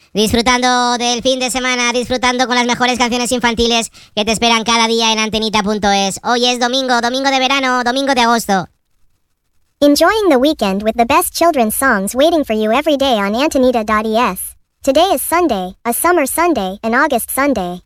Disfrutando del fin de semana, disfrutando con las mejores canciones infantiles que te esperan cada día en Antenita.es. Hoy es domingo, domingo de verano, domingo de agosto. Enjoying the weekend with the best children's songs waiting for you every day on Antenita.es. Today is Sunday, a summer Sunday, an August Sunday.